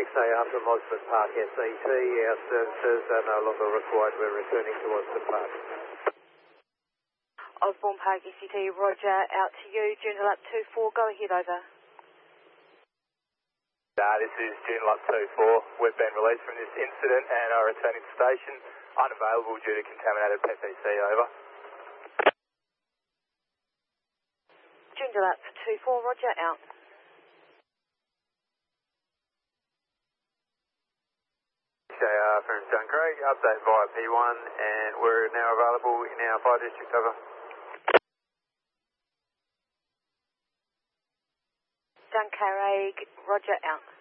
say after Mosman Park SET, our services are no longer required. We're returning to Osborne Park. Osborne Park SET, roger, out to you. Joondalup 24, go ahead, over. This is Joondalup 24. We've been released from this incident and are returning to station. Unavailable due to contaminated PPC, over. Joondalup 24, roger, out. From John Craig, update via P1, and we're now available in our fire district, over. John Craig, roger, out.